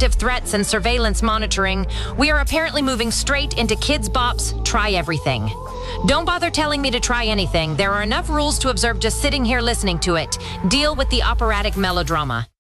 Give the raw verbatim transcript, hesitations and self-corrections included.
preemptive threats and surveillance monitoring, we are apparently moving straight into Kids Bop's Try Everything. Don't bother telling me to try anything. There are enough rules to observe just sitting here listening to it. Deal with the operatic melodrama.